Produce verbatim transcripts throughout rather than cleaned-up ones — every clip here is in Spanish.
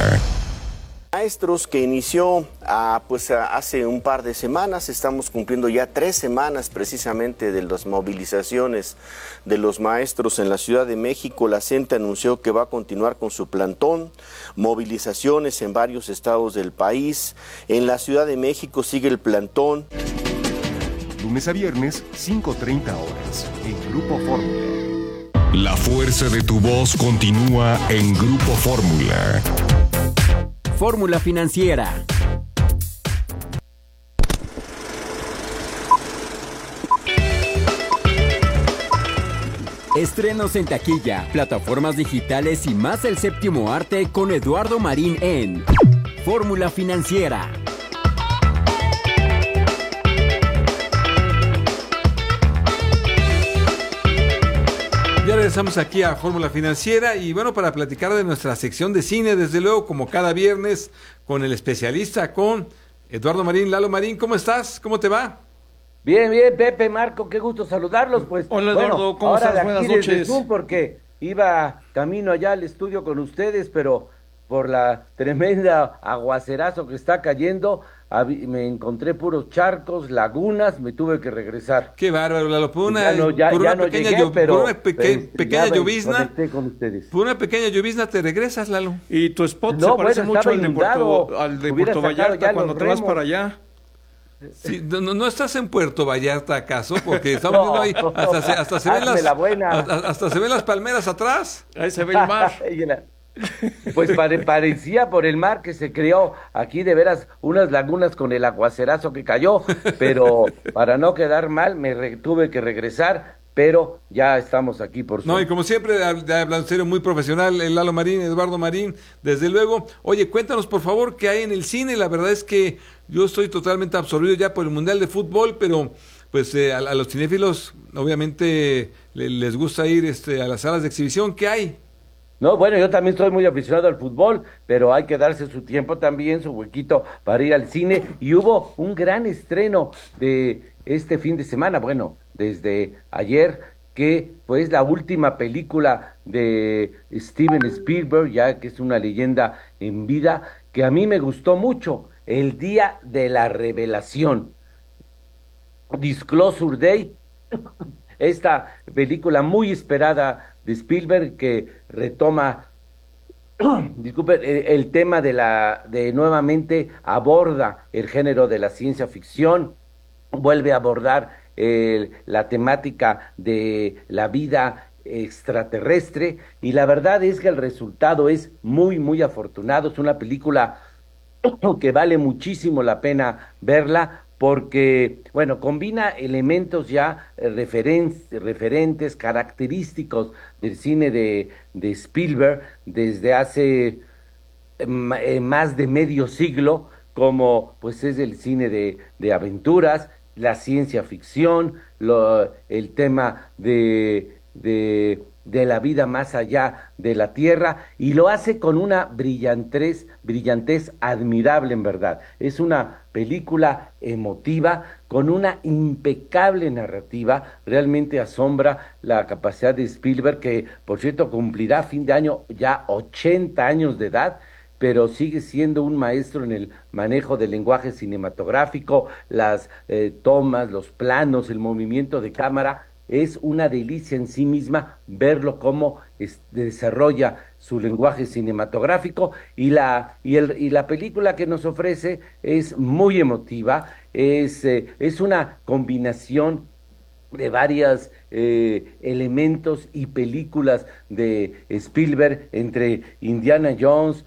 Fórmula. Maestros que inició ah, pues ah, hace un par de semanas, estamos cumpliendo ya tres semanas precisamente de las movilizaciones de los maestros en la Ciudad de México. La CENTE anunció que va a continuar con su plantón, movilizaciones en varios estados del país. En la Ciudad de México sigue el plantón. Lunes a viernes, cinco treinta horas, en Grupo Fórmula. La fuerza de tu voz continúa en Grupo Fórmula. Fórmula Financiera. Estrenos en taquilla, plataformas digitales y más el séptimo arte con Eduardo Marín en Fórmula Financiera. Ya regresamos aquí a Fórmula Financiera y bueno, para platicar de nuestra sección de cine, desde luego, como cada viernes, con el especialista, con Eduardo Marín. Lalo Marín, ¿cómo estás? ¿Cómo te va? Bien, bien, Pepe, Marco, qué gusto saludarlos. Pues, hola Eduardo, bueno, ¿cómo ahora estás? Buenas aquí desde noches. Zoom porque iba camino allá al estudio con ustedes, pero por la tremenda aguacerazo que está cayendo, me encontré puros charcos, lagunas, me tuve que regresar. Qué bárbaro, Lalo, por una, ya no, ya, por ya una no pequeña, llegué, llo- pero, por una peque- pero, pequeña ya me llovizna, conecté con ustedes. por una pequeña llovizna te regresas, Lalo. Y tu spot No, se parece bueno, mucho estaba al de inundado. Puerto, al de Hubiera Puerto sacado ya Vallarta los cuando te vas remos. para allá. Sí, no, no- no estás en Puerto Vallarta, ¿acaso? Porque estamos No, viendo ahí, hasta se, hasta se ven hazme las, la buena. hasta, hasta se ven las palmeras atrás. Ahí se ve el mar. Pues pare- parecía por el mar que se creó aquí de veras unas lagunas con el aguacerazo que cayó, pero para no quedar mal me re- tuve que regresar, pero ya estamos aquí por No, Zoom. y como siempre, hab- hablando en serio, muy profesional, el Lalo Marín, Eduardo Marín, desde luego. Oye, cuéntanos por favor qué hay en el cine. La verdad es que yo estoy totalmente absorbido ya por el Mundial de Fútbol, pero pues eh, a, a los cinéfilos obviamente le- les gusta ir este, a las salas de exhibición. ¿Qué hay? No, bueno, yo también soy muy aficionado al fútbol, pero hay que darse su tiempo también, su huequito para ir al cine. Y hubo un gran estreno de este fin de semana, bueno, desde ayer, que pues la última película de Steven Spielberg, ya que es una leyenda en vida, que a mí me gustó mucho, El Día de la Revelación, Disclosure Day, esta película muy esperada de Spielberg que retoma, disculpe, el, el tema de la, de nuevamente aborda el género de la ciencia ficción, vuelve a abordar el- la temática de la vida extraterrestre y la verdad es que el resultado es muy, muy afortunado. Es una película que vale muchísimo la pena verla porque, bueno, combina elementos ya eh, referen- referentes, característicos del cine de, de Spielberg desde hace eh, ma- eh, más de medio siglo, como pues es el cine de, de aventuras, la ciencia ficción, lo- el tema de, de, de la vida más allá de la Tierra, y lo hace con una brillantez, brillantez admirable en verdad. Es una película emotiva, con una impecable narrativa, realmente asombra la capacidad de Spielberg, que por cierto cumplirá a fin de año ya ochenta años de edad, pero sigue siendo un maestro en el manejo del lenguaje cinematográfico, las eh, tomas, los planos, el movimiento de cámara. Es una delicia en sí misma verlo cómo es- desarrolla su lenguaje cinematográfico y la, y, el, y la película que nos ofrece es muy emotiva, es, eh, es una combinación de varios eh, elementos y películas de Spielberg, entre Indiana Jones,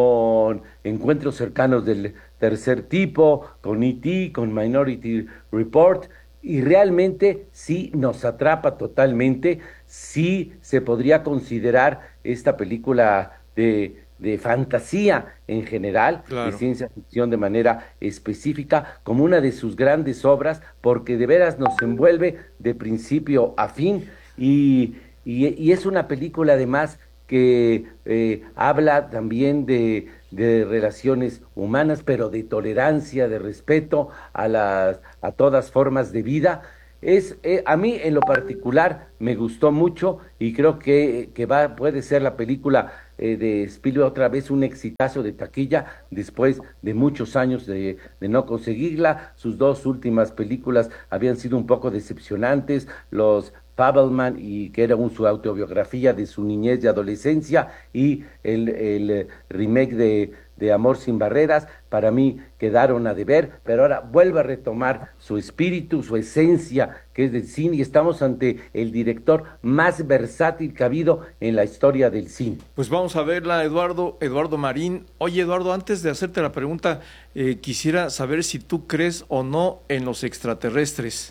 con Encuentros cercanos del tercer tipo, con E T, con Minority Report, y realmente sí nos atrapa totalmente, sí se podría considerar esta película de, de fantasía en general, Claro. de ciencia ficción de manera específica, como una de sus grandes obras, porque de veras nos envuelve de principio a fin, y, y, y es una película además que eh, habla también de, de relaciones humanas, pero de tolerancia, de respeto a las a todas formas de vida. Es eh, a mí en lo particular me gustó mucho y creo que, que va puede ser la película eh, de Spielberg otra vez un exitazo de taquilla después de muchos años de, de no conseguirla. Sus dos últimas películas habían sido un poco decepcionantes, Los Fabelman, y que era un, su autobiografía de su niñez y adolescencia, y el, el remake de, de Amor sin barreras, para mí quedaron a deber, pero ahora vuelve a retomar su espíritu, su esencia, que es del cine, y estamos ante el director más versátil que ha habido en la historia del cine. Pues vamos a verla, Eduardo, Eduardo Marín. Oye, Eduardo, antes de hacerte la pregunta, eh, quisiera saber si tú crees o no en los extraterrestres.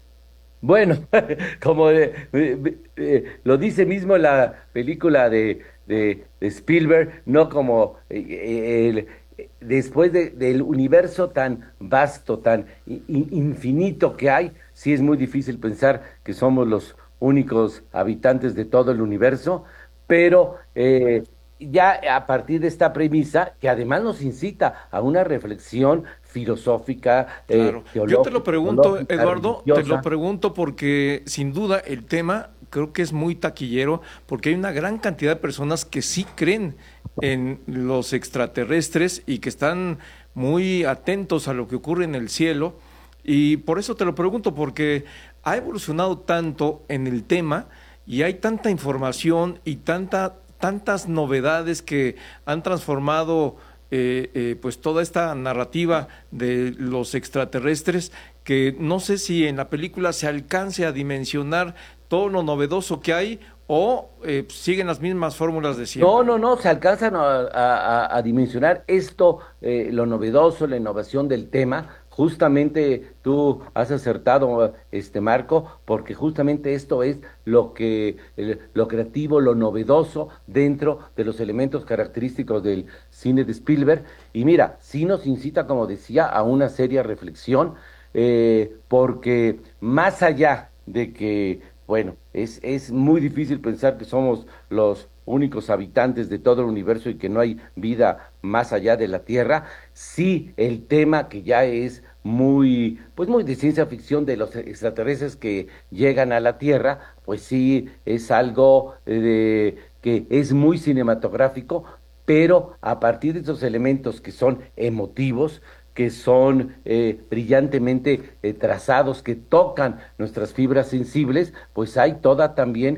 Bueno, como eh, eh, eh, lo dice mismo la película de, de, de Spielberg, no como eh, el, después de, del universo tan vasto, tan in, infinito que hay, sí es muy difícil pensar que somos los únicos habitantes de todo el universo, pero eh, ya a partir de esta premisa, que además nos incita a una reflexión filosófica, claro. eh, teológica. Yo te lo pregunto, Eduardo, religiosa. te lo pregunto porque sin duda el tema creo que es muy taquillero, porque hay una gran cantidad de personas que sí creen en los extraterrestres y que están muy atentos a lo que ocurre en el cielo, y por eso te lo pregunto, porque ha evolucionado tanto en el tema y hay tanta información y tanta, tantas novedades que han transformado Eh, eh, pues toda esta narrativa de los extraterrestres, que no sé si en la película se alcance a dimensionar todo lo novedoso que hay o eh, siguen las mismas fórmulas de siempre. No, no, no, se alcanzan a, a, a dimensionar esto, eh, lo novedoso, la innovación del tema. Justamente tú has acertado, este Marco, porque justamente esto es lo que, eh, lo creativo, lo novedoso dentro de los elementos característicos del cine de Spielberg. Y mira, sí nos incita, como decía, a una seria reflexión, eh, porque más allá de que, bueno, es, es muy difícil pensar que somos los únicos habitantes de todo el universo y que no hay vida más allá de la Tierra, sí el tema que ya es muy, pues muy de ciencia ficción de los extraterrestres que llegan a la Tierra, pues sí es algo de, que es muy cinematográfico, pero a partir de esos elementos que son emotivos, que son eh, brillantemente eh, trazados, que tocan nuestras fibras sensibles, pues hay toda también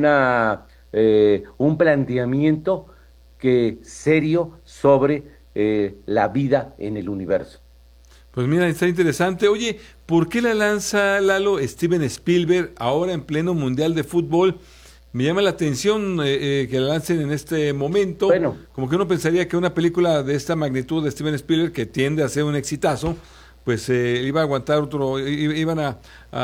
una eh, un planteamiento que serio sobre eh, la vida en el universo. Pues mira, está interesante. Oye, ¿por qué la lanza, Lalo, Steven Spielberg ahora en pleno Mundial de Fútbol? Me llama la atención eh, eh, que la lancen en este momento. Bueno. Como que uno pensaría que una película de esta magnitud de Steven Spielberg, que tiende a ser un exitazo, pues eh, iba a aguantar otro, iban a,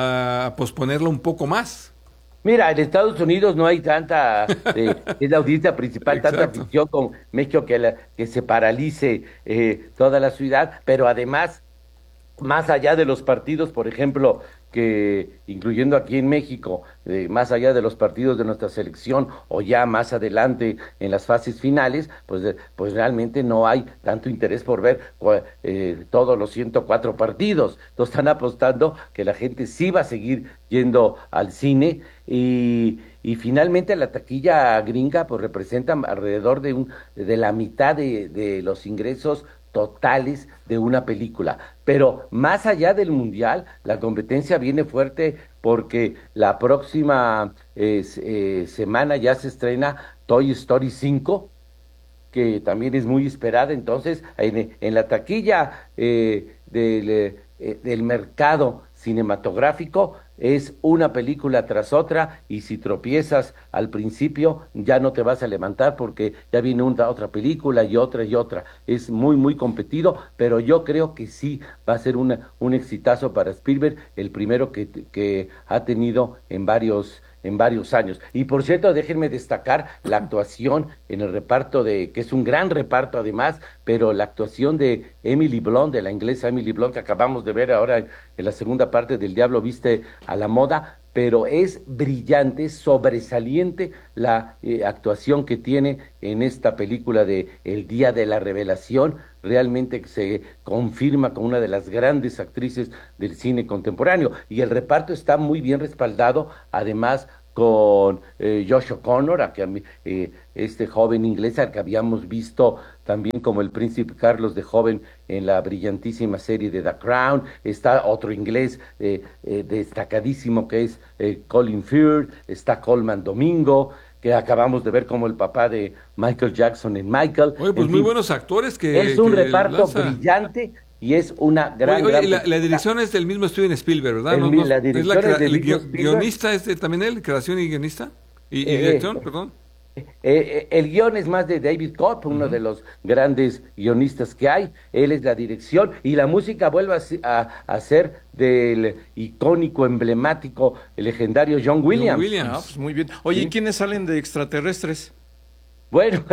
a posponerla un poco más. Mira, en Estados Unidos no hay tanta, eh, es la audiencia principal, tanta ficción como México que, la, que se paralice eh, toda la ciudad, pero además, más allá de los partidos, por ejemplo, que incluyendo aquí en México, eh, más allá de los partidos de nuestra selección o ya más adelante en las fases finales, pues, eh, pues realmente no hay tanto interés por ver eh, todos los ciento cuatro partidos. Entonces están apostando que la gente sí va a seguir yendo al cine y, y finalmente la taquilla gringa pues representa alrededor de, un, de la mitad de, de los ingresos totales de una película. Pero más allá del mundial, la competencia viene fuerte porque la próxima eh, eh, semana ya se estrena Toy Story cinco, que también es muy esperada. Entonces, en, en la taquilla eh, del, eh, del mercado cinematográfico es una película tras otra, y si tropiezas al principio ya no te vas a levantar porque ya viene una otra película y otra y otra. Es muy muy competido, pero yo creo que sí va a ser una, un exitazo para Spielberg, el primero que, que ha tenido en varios en varios años. Y por cierto, déjenme destacar la actuación en el reparto de, que es un gran reparto además, pero la actuación de Emily Blunt, de la inglesa Emily Blunt, que acabamos de ver ahora en, en la segunda parte del Diablo Viste a la Moda, pero es brillante, sobresaliente la eh, actuación que tiene en esta película de El Día de la Revelación. Realmente se confirma como una de las grandes actrices del cine contemporáneo, y el reparto está muy bien respaldado, además con eh, Josh O'Connor, a que a mí, eh, este joven inglés al que habíamos visto también como el príncipe Carlos de joven en la brillantísima serie de The Crown. Está otro inglés eh, eh, destacadísimo que es eh, Colin Firth, está Colman Domingo, que acabamos de ver como el papá de Michael Jackson en Michael. Oye, pues en muy fin, buenos actores que es un que reparto lanza. brillante y es una gran... Oye, oye, gran la, la película. dirección es del mismo Steven Spielberg, ¿verdad? El No, mi- no, la es dirección crea- es del el mismo guio- Spielberg. guionista es de- también él, creación y guionista. Y, y Eh, dirección, eh, perdón. Eh, eh, el guión es más de David Kopp, uno uh-huh. de los grandes guionistas que hay. Él es la dirección y la música vuelve a, a, a ser del icónico, emblemático, legendario John Williams. John Williams. Ah, pues muy bien. Oye, Sí. ¿y quiénes salen de extraterrestres? Bueno,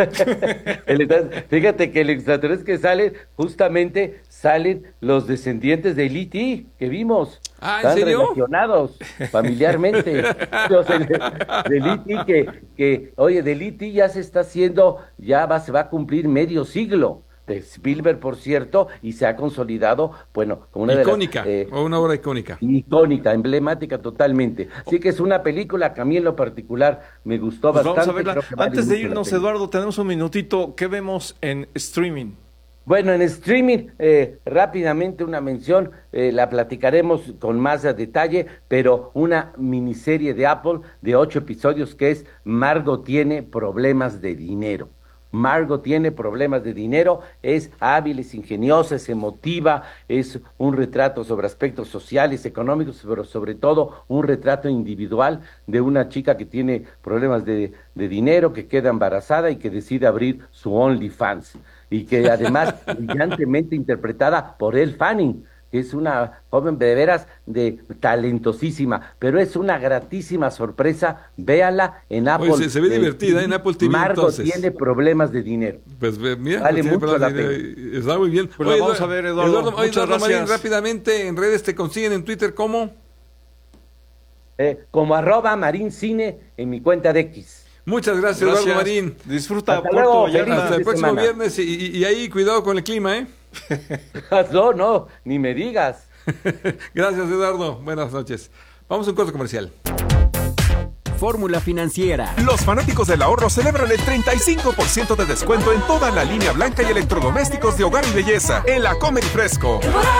el extra- fíjate que el extraterrestre que sale, justamente salen los descendientes de E T que vimos. Ah, ¿en Están serio? relacionados familiarmente. Los de, de E T que, que, oye, del E T ya se está haciendo, ya va, se va a cumplir medio siglo. De Spielberg, por cierto, y se ha consolidado, bueno, como una Icónica, de las... eh, o una obra icónica. Icónica, emblemática totalmente. Así que es una película que a mí en lo particular me gustó Pues bastante. vamos a verla. creo que vale Antes de mucho la irnos, pena. Eduardo, tenemos un minutito. ¿Qué vemos en streaming? Bueno, en streaming, eh, rápidamente una mención, eh, la platicaremos con más detalle, pero una miniserie de Apple de ocho episodios que es Margot tiene problemas de dinero. Margot tiene problemas de dinero, es hábil, es ingeniosa, es emotiva, es un retrato sobre aspectos sociales, económicos, pero sobre todo un retrato individual de una chica que tiene problemas de, de dinero, que queda embarazada y que decide abrir su OnlyFans. Y que además brillantemente interpretada por Elle Fanning, que es una joven de veras de talentosísima, pero es una gratísima sorpresa. Véala en Apple. Oye, se, se ve eh, divertida en Apple T V. Margot Entonces tiene problemas de dinero. Pues ve- mira, Vale pues, tiene mucho la problemas de dinero. Está muy bien. Pues la vamos a ver, Eduardo. oye, Muchas Eduardo Marín, gracias. rápidamente, en redes te consiguen en Twitter, ¿cómo? Eh, como arroba Marín Cine en mi cuenta de X. Muchas gracias, Gracias. Eduardo Marín. Disfruta Hasta Puerto luego, Vallarta. feliz Hasta el de próximo semana. viernes y, y- y ahí cuidado con el clima, ¿eh? No, no, ni me digas. Gracias, Eduardo. Buenas noches. Vamos a un corte comercial. Fórmula Financiera. Los fanáticos del ahorro celebran el treinta y cinco por ciento de descuento en toda la línea blanca y electrodomésticos de hogar y belleza en la Comer y Fresco.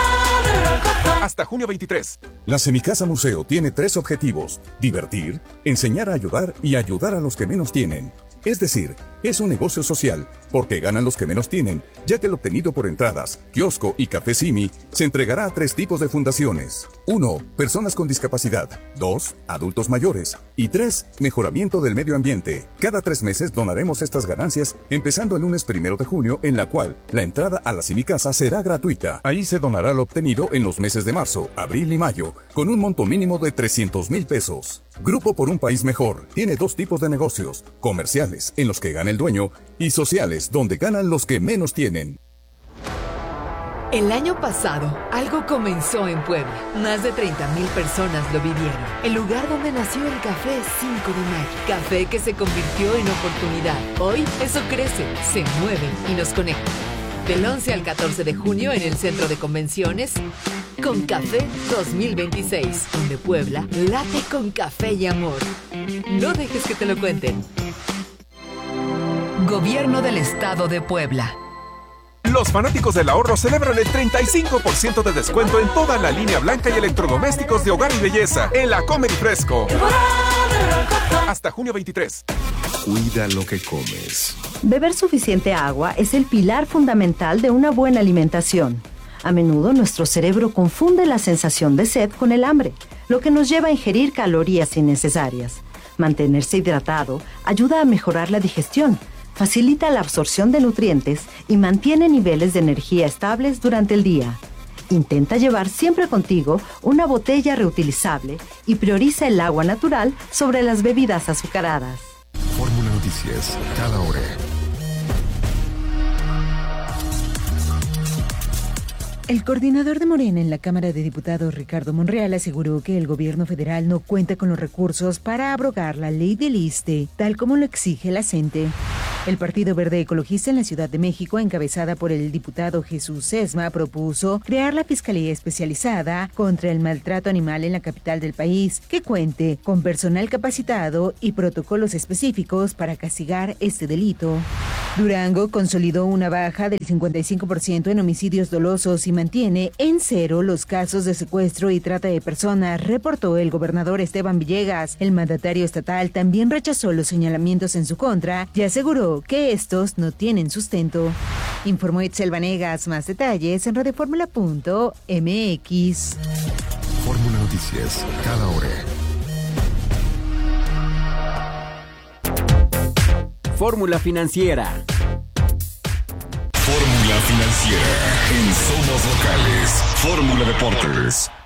Hasta junio veintitrés. La Semicasa Museo tiene tres objetivos: divertir, enseñar a ayudar y ayudar a los que menos tienen. Es decir, es un negocio social, porque ganan los que menos tienen, ya que el obtenido por entradas, kiosco y café Simi se entregará a tres tipos de fundaciones. uno. Personas con discapacidad. dos. Adultos mayores. Y tres. Mejoramiento del medio ambiente. Cada tres meses donaremos estas ganancias, empezando el lunes primero de junio, en la cual la entrada a la Semicasa será gratuita. Ahí se donará lo obtenido en los meses de marzo, abril y mayo, con un monto mínimo de trescientos mil pesos. Grupo por un País Mejor tiene dos tipos de negocios: comerciales, en los que gana el dueño, y sociales, donde ganan los que menos tienen. El año pasado, algo comenzó en Puebla. Más de treinta mil personas lo vivieron. El lugar donde nació el café cinco de mayo. Café que se convirtió en oportunidad. Hoy, eso crece, se mueve y nos conecta. Del once al catorce de junio en el Centro de Convenciones, Con Café dos mil veintiséis, donde Puebla late con café y amor. No dejes que te lo cuenten. Gobierno del Estado de Puebla. Los fanáticos del ahorro celebran el treinta y cinco por ciento de descuento en toda la línea blanca y electrodomésticos de hogar y belleza en la Comer y Fresco. Hasta junio veintitrés. Cuida lo que comes. Beber suficiente agua es el pilar fundamental de una buena alimentación. A menudo nuestro cerebro confunde la sensación de sed con el hambre, lo que nos lleva a ingerir calorías innecesarias. Mantenerse hidratado ayuda a mejorar la digestión, facilita la absorción de nutrientes y mantiene niveles de energía estables durante el día. Intenta llevar siempre contigo una botella reutilizable y prioriza el agua natural sobre las bebidas azucaradas. Fórmula Noticias, cada hora. El coordinador de Morena en la Cámara de Diputados, Ricardo Monreal, aseguró que el gobierno federal no cuenta con los recursos para abrogar la ley del I S S S T E, tal como lo exige la C E N T E. El Partido Verde Ecologista en la Ciudad de México, encabezada por el diputado Jesús Sesma, propuso crear la Fiscalía Especializada contra el Maltrato Animal en la capital del país, que cuente con personal capacitado y protocolos específicos para castigar este delito. Durango consolidó una baja del cincuenta y cinco por ciento en homicidios dolosos y mantiene en cero los casos de secuestro y trata de personas, reportó el gobernador Esteban Villegas. El mandatario estatal también rechazó los señalamientos en su contra y aseguró que estos no tienen sustento. Informó Itzel Vanegas. Más detalles en radioformula punto m x. Fórmula Noticias, cada hora. Fórmula Financiera. Fórmula Financiera en Somos Locales. Fórmula Deportes.